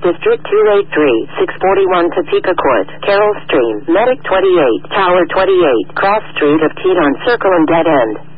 District 283, 641 Topeka Court, Carroll Stream, Medic 28, Tower 28, Cross Street of Teton Circle and Dead End.